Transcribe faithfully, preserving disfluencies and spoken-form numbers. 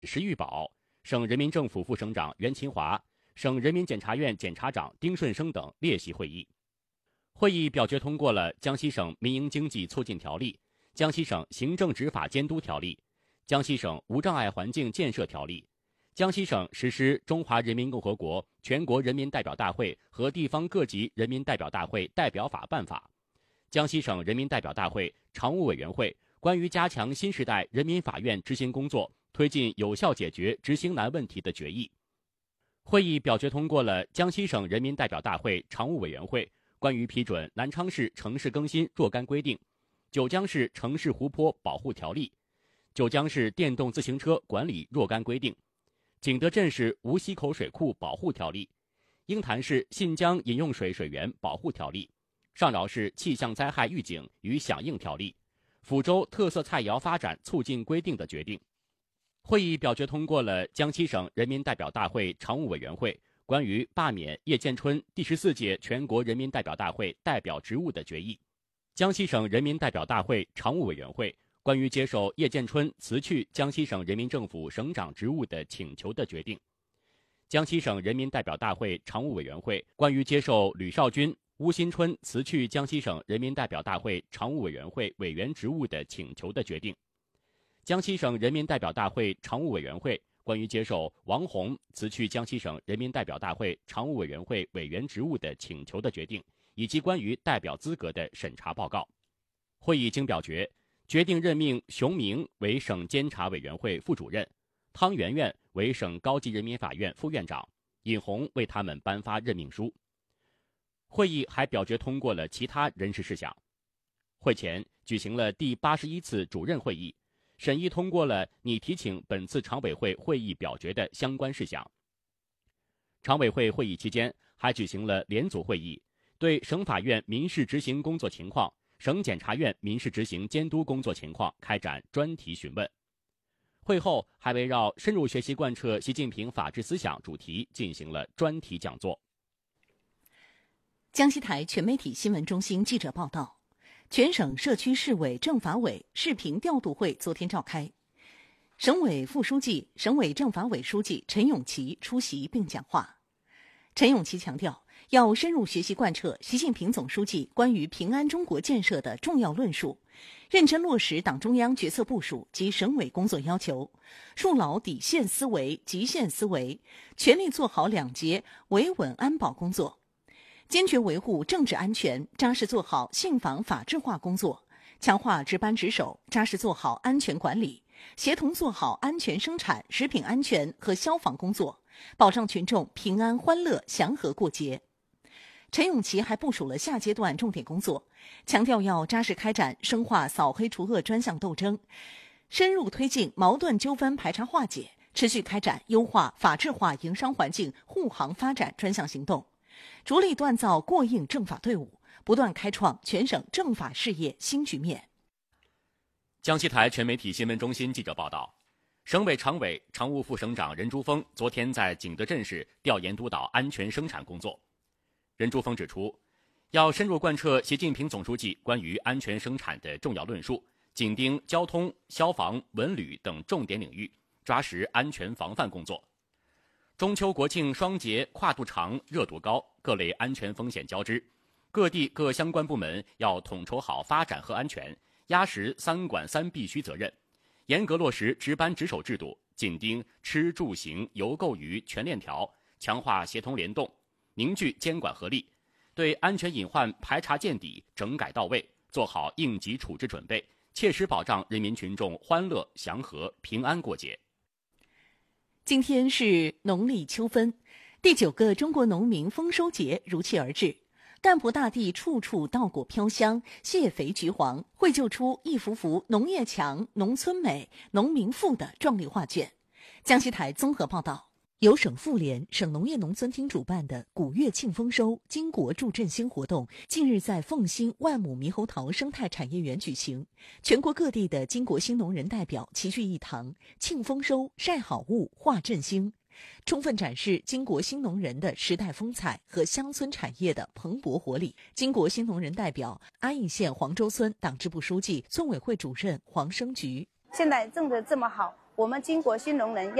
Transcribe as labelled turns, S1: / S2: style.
S1: 石玉宝、省人民政府副省长袁勤华、省人民检察院检察长丁顺生等列席会议。会议表决通过了江西省民营经济促进条例、江西省行政执法监督条例、江西省无障碍环境建设条例、江西省实施《中华人民共和国全国人民代表大会和地方各级人民代表大会代表法办法》、江西省人民代表大会常务委员会关于加强新时代人民法院执行工作、推进有效解决执行难问题的决议。会议表决通过了江西省人民代表大会常务委员会关于批准南昌市城市更新若干规定、九江市城市湖泊保护条例、九江市电动自行车管理若干规定、景德镇市无溪口水库保护条例、鹰潭市信江饮用水水源保护条例、上饶市气象灾害预警与响应条例、抚州特色菜肴发展促进规定的决定。会议表决通过了江西省人民代表大会常务委员会关于罢免叶建春第十四届全国人民代表大会代表职务的决议，江西省人民代表大会常务委员会关于接受叶建春辞去江西省人民政府省长职务的请求的决定，江西省人民代表大会常务委员会关于接受吕少军、邬新春辞去江西省人民代表大会常务委员会委员职务的请求的决定，江西省人民代表大会常务委员会关于接受王宏辞去江西省人民代表大会常务委员会委员职务的请求的决定，以及关于代表资格的审查报告。会议经表决，决定任命熊明为省监察委员会副主任，汤媛媛为省高级人民法院副院长，尹红为他们颁发任命书。会议还表决通过了其他人事事项。会前举行了第八十一次主任会议，审议通过了拟提请本次常委会会议表决的相关事项。常委会会议期间还举行了联组会议，对省法院民事执行工作情况、省检察院民事执行监督工作情况开展专题询问。会后还围绕深入学习贯彻习近平法治思想主题进行了专题讲座。
S2: 江西台全媒体新闻中心记者报道，全省社区市委政法委视频调度会昨天召开，省委副书记、省委政法委书记陈永琪出席并讲话。陈永琪强调，要深入学习贯彻习近平总书记关于平安中国建设的重要论述，认真落实党中央决策部署及省委工作要求，树牢底线思维、极限思维，全力做好两节维稳安保工作，坚决维护政治安全，扎实做好信访法治化工作，强化值班值守，扎实做好安全管理，协同做好安全生产、食品安全和消防工作，保障群众平安欢乐祥和过节。陈永琪还部署了下阶段重点工作，强调要扎实开展深化扫黑除恶专项斗争，深入推进矛盾纠纷排查化解，持续开展优化法治化营商环境护航发展专项行动，着力锻造过硬政法队伍，不断开创全省政法事业新局面。
S1: 江西台全媒体新闻中心记者报道，省委常委、常务副省长任珠峰昨天在景德镇市调研督导安全生产工作。任珠峰指出，要深入贯彻习近平总书记关于安全生产的重要论述，紧盯交通、消防、文旅等重点领域，抓实安全防范工作。中秋国庆双节跨度长、热度高，各类安全风险交织，各地各相关部门要统筹好发展和安全，压实三管三必须责任，严格落实值班值守制度，紧盯吃住行游购娱全链条，强化协同联动，凝聚监管合力，对安全隐患排查见底、整改到位，做好应急处置准备，切实保障人民群众欢乐祥和平安过节。
S2: 今天是农历秋分，第九个中国农民丰收节如期而至。干婆大地处处稻果飘香，蟹肥橘黄，绘就出一幅幅农业强、农村美、农民富的壮丽画卷。江西台综合报道，由省妇联、省农业农村厅主办的古月庆丰收巾帼助振兴活动近日在凤新万亩猕猴桃生态产业园举行，全国各地的巾帼新农人代表齐聚一堂，庆丰收、晒好物、话振兴，充分展示巾帼新农人的时代风采和乡村产业的蓬勃活力。巾帼新农人代表安邑县黄州村党支部书记、村委会主任黄生菊：
S3: 现在种的这么好，我我们金国新农人